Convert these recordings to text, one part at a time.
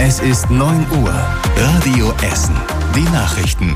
Es ist 9 Uhr. Radio Essen. Die Nachrichten.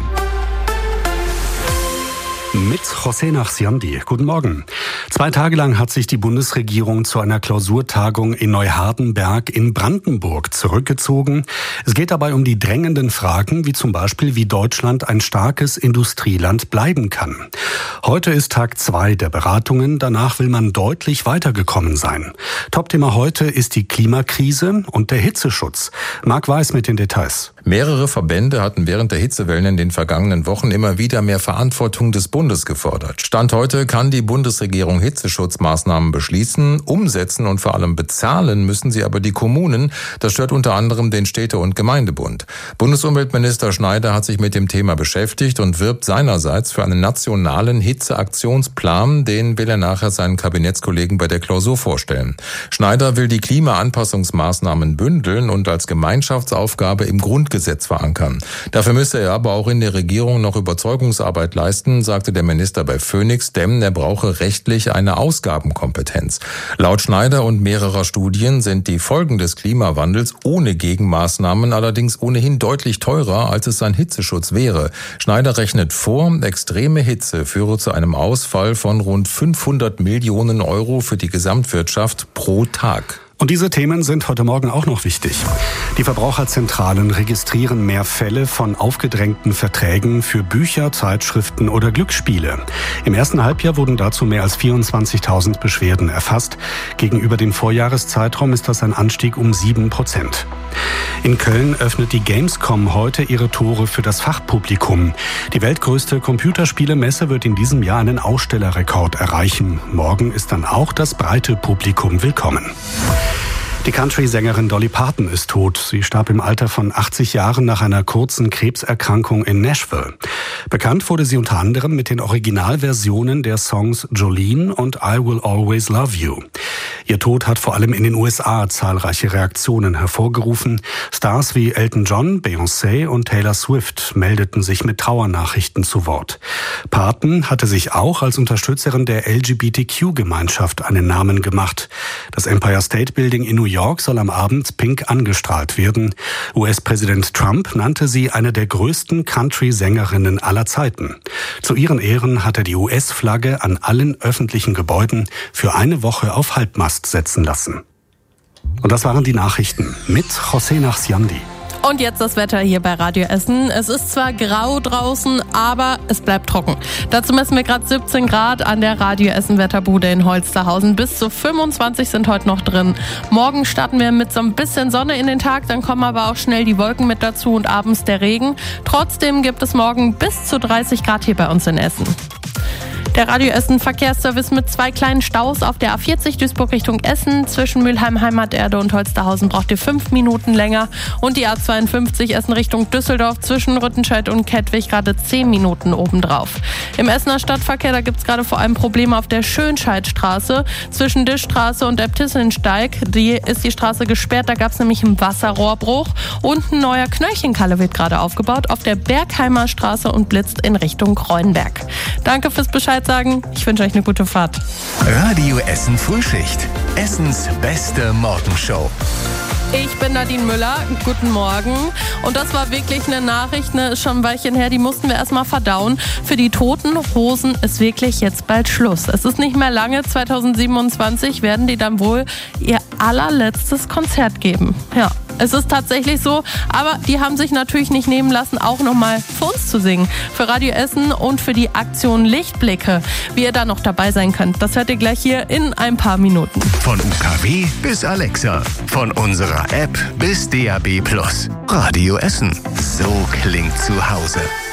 Mit José Nachsiandi. Guten Morgen. 2 Tage lang hat sich die Bundesregierung zu einer Klausurtagung in Neuhardenberg in Brandenburg zurückgezogen. Es geht dabei um die drängenden Fragen, wie zum Beispiel, wie Deutschland ein starkes Industrieland bleiben kann. Heute ist Tag 2 der Beratungen. Danach will man deutlich weitergekommen sein. Topthema heute ist die Klimakrise und der Hitzeschutz. Marc Weiß mit den Details. Mehrere Verbände hatten während der Hitzewellen in den vergangenen Wochen immer wieder mehr Verantwortung des Bundes gefordert. Stand heute kann die Bundesregierung Hitzeschutzmaßnahmen beschließen, umsetzen und vor allem bezahlen müssen sie aber die Kommunen. Das stört unter anderem den Städte- und Gemeindebund. Bundesumweltminister Schneider hat sich mit dem Thema beschäftigt und wirbt seinerseits für einen nationalen Hitzeaktionsplan. Den will er nachher seinen Kabinettskollegen bei der Klausur vorstellen. Schneider will die Klimaanpassungsmaßnahmen bündeln und als Gemeinschaftsaufgabe im Grundgesetz verankern. Dafür müsse er aber auch in der Regierung noch Überzeugungsarbeit leisten, sagte der Minister bei Phoenix, denn er brauche rechtlich eine Ausgabenkompetenz. Laut Schneider und mehrerer Studien sind die Folgen des Klimawandels ohne Gegenmaßnahmen allerdings ohnehin deutlich teurer, als es ein Hitzeschutz wäre. Schneider rechnet vor, extreme Hitze führe zu einem Ausfall von rund 500 Millionen Euro für die Gesamtwirtschaft pro Tag. Und diese Themen sind heute Morgen auch noch wichtig. Die Verbraucherzentralen registrieren mehr Fälle von aufgedrängten Verträgen für Bücher, Zeitschriften oder Glücksspiele. Im ersten Halbjahr wurden dazu mehr als 24.000 Beschwerden erfasst. Gegenüber dem Vorjahreszeitraum ist das ein Anstieg um 7%. In Köln öffnet die Gamescom heute ihre Tore für das Fachpublikum. Die weltgrößte Computerspielemesse wird in diesem Jahr einen Ausstellerrekord erreichen. Morgen ist dann auch das breite Publikum willkommen. Die Country-Sängerin Dolly Parton ist tot. Sie starb im Alter von 80 Jahren nach einer kurzen Krebserkrankung in Nashville. Bekannt wurde sie unter anderem mit den Originalversionen der Songs Jolene und I Will Always Love You. Ihr Tod hat vor allem in den USA zahlreiche Reaktionen hervorgerufen. Stars wie Elton John, Beyoncé und Taylor Swift meldeten sich mit Trauernachrichten zu Wort. Parton hatte sich auch als Unterstützerin der LGBTQ-Gemeinschaft einen Namen gemacht. Das Empire State Building in New York soll am Abend pink angestrahlt werden. US-Präsident Trump nannte sie eine der größten Country-Sängerinnen aller Zeiten. Zu ihren Ehren hat er die US-Flagge an allen öffentlichen Gebäuden für eine Woche auf Halbmast setzen lassen. Und das waren die Nachrichten mit José Nachsiandi. Und jetzt das Wetter hier bei Radio Essen. Es ist zwar grau draußen, aber es bleibt trocken. Dazu messen wir gerade 17 Grad an der Radio Essen Wetterbude in Holsterhausen. Bis zu 25 sind heute noch drin. Morgen starten wir mit so ein bisschen Sonne in den Tag, dann kommen aber auch schnell die Wolken mit dazu und abends der Regen. Trotzdem gibt es morgen bis zu 30 Grad hier bei uns in Essen. Der Radio Essen Verkehrsservice mit 2 kleinen Staus auf der A40 Duisburg Richtung Essen. Zwischen Mülheim Heimaterde und Holsterhausen braucht ihr 5 Minuten länger. Und die A52 Essen Richtung Düsseldorf zwischen Rüttenscheid und Kettwig gerade 10 Minuten obendrauf. Im Essener Stadtverkehr, da gibt es gerade vor allem Probleme auf der Schönscheidstraße. Zwischen Dischstraße und Äbtissinsteig, ist die Straße gesperrt. Da gab es nämlich einen Wasserrohrbruch. Und ein neuer Knöllchenkalle wird gerade aufgebaut auf der Bergheimer Straße und blitzt in Richtung Kreunberg. Danke fürs Bescheid sagen. Ich wünsche euch eine gute Fahrt. Radio Essen Frühschicht. Essens beste Morgenshow. Ich bin Nadine Müller, guten Morgen. Und das war wirklich eine Nachricht, ist schon ein Weilchen her, die mussten wir erstmal verdauen. Für die Toten Hosen ist wirklich jetzt bald Schluss. Es ist nicht mehr lange, 2027 werden die dann wohl ihr allerletztes Konzert geben. Ja, es ist tatsächlich so, aber die haben sich natürlich nicht nehmen lassen, auch nochmal für uns zu singen. Für Radio Essen und für die Aktion Lichtblicke. Wie ihr da noch dabei sein könnt, das hört ihr gleich hier in ein paar Minuten. Von UKW bis Alexa. Von unserer App bis DAB+. Radio Essen. So klingt zu Hause.